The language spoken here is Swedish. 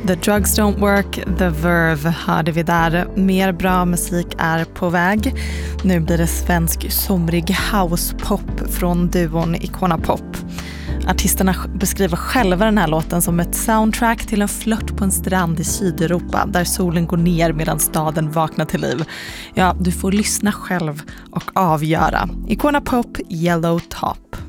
The Drugs Don't Work, The Verve hörde vi där. Mer bra musik är på väg. Nu blir det svensk somrig housepop från duon Icona Pop. Artisterna beskriver själva den här låten som ett soundtrack till en flört på en strand i Sydeuropa där solen går ner medan staden vaknar till liv. Ja, du får lyssna själv och avgöra. Icona Pop, Yellow Top.